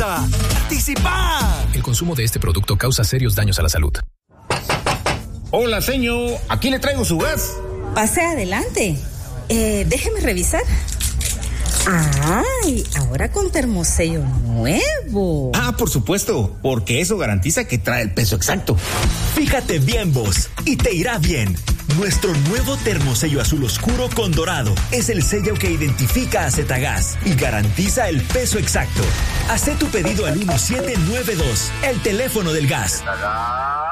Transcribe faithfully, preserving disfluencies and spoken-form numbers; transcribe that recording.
¡Participa! El consumo de este producto causa serios daños a la salud. Hola, señor. Aquí le traigo su gas. Pase adelante. Eh, déjeme revisar. ¡Ay! Ahora con termosello nuevo. Ah, por supuesto, porque eso garantiza que trae el peso exacto. Fíjate bien vos, y te irá bien. Nuestro nuevo termosello azul oscuro con dorado es el sello que identifica a Zetagas y garantiza el peso exacto. Haz tu pedido al uno siete nueve dos, el teléfono del gas.